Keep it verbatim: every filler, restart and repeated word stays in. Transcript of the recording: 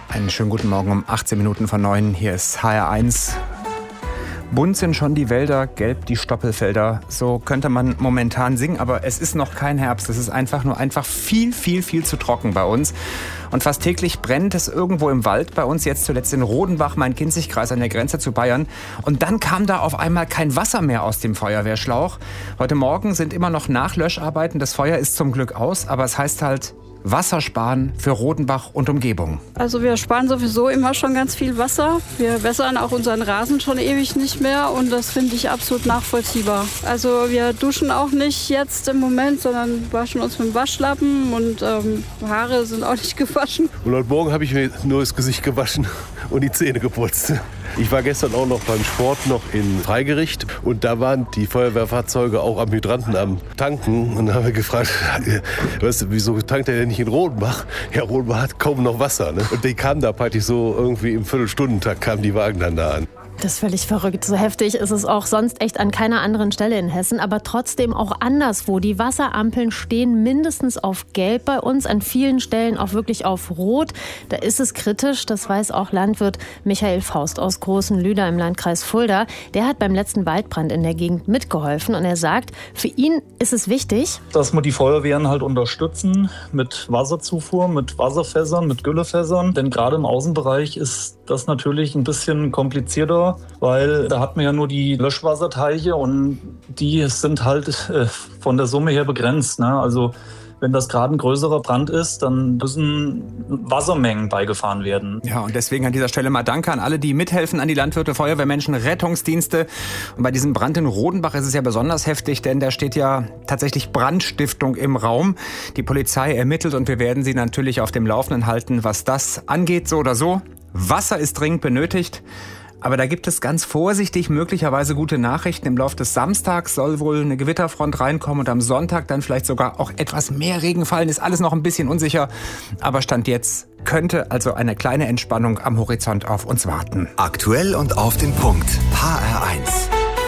Einen schönen guten Morgen um achtzehn Minuten vor neun. Hier ist H R eins. Bunt sind schon die Wälder, gelb die Stoppelfelder. So könnte man momentan singen, aber es ist noch kein Herbst. Es ist einfach nur einfach viel, viel, viel zu trocken bei uns. Und fast täglich brennt es irgendwo im Wald bei uns, jetzt zuletzt in Rodenbach, Main-Kinzig-Kreis an der Grenze zu Bayern. Und dann kam da auf einmal kein Wasser mehr aus dem Feuerwehrschlauch. Heute Morgen sind immer noch Nachlöscharbeiten. Das Feuer ist zum Glück aus, aber es heißt halt Wasser sparen für Rodenbach und Umgebung. Also wir sparen sowieso immer schon ganz viel Wasser. Wir wässern auch unseren Rasen schon ewig nicht mehr und das finde ich absolut nachvollziehbar. Also wir duschen auch nicht jetzt im Moment, sondern waschen uns mit dem Waschlappen und ähm, Haare sind auch nicht gewaschen. Und heute Morgen habe ich mir nur das Gesicht gewaschen und die Zähne geputzt. Ich war gestern auch noch beim Sport noch in Freigericht und da waren die Feuerwehrfahrzeuge auch am Hydranten am Tanken und da haben wir gefragt, weißt du, wieso tankt er denn nicht in Rodenbach? Ja, Rodenbach hat kaum noch Wasser. Ne? Und die kamen da praktisch so irgendwie im Viertelstundentakt kamen die Wagen dann da an. Das ist völlig verrückt. So heftig ist es auch sonst echt an keiner anderen Stelle in Hessen, aber trotzdem auch anderswo. Die Wasserampeln stehen mindestens auf Gelb bei uns, an vielen Stellen auch wirklich auf Rot. Da ist es kritisch, das weiß auch Landwirt Michael Faust aus Großenlüder im Landkreis Fulda. Der hat beim letzten Waldbrand in der Gegend mitgeholfen und er sagt, für ihn ist es wichtig, dass wir die Feuerwehren halt unterstützen mit Wasserzufuhr, mit Wasserfässern, mit Güllefässern. Denn gerade im Außenbereich ist das natürlich ein bisschen komplizierter, weil da hat man ja nur die Löschwasserteiche und die sind halt äh, von der Summe her begrenzt. Ne? Also wenn das gerade ein größerer Brand ist, dann müssen Wassermengen beigefahren werden. Ja, und deswegen an dieser Stelle mal Danke an alle, die mithelfen, an die Landwirte, Feuerwehrmenschen, Rettungsdienste. Und bei diesem Brand in Rodenbach ist es ja besonders heftig, denn da steht ja tatsächlich Brandstiftung im Raum. Die Polizei ermittelt und wir werden Sie natürlich auf dem Laufenden halten, was das angeht, so oder so. Wasser ist dringend benötigt. Aber da gibt es ganz vorsichtig möglicherweise gute Nachrichten. Im Laufe des Samstags soll wohl eine Gewitterfront reinkommen und am Sonntag dann vielleicht sogar auch etwas mehr Regen fallen. Ist alles noch ein bisschen unsicher. Aber Stand jetzt könnte also eine kleine Entspannung am Horizont auf uns warten. Aktuell und auf den Punkt. H R eins.